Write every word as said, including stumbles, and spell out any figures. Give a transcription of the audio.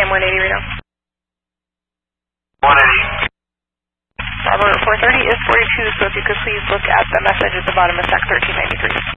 time one eighty radar. one eighty. Bravo four thirty is forty-two, so if you could please look at the message at the bottom of S E C thirteen ninety-three.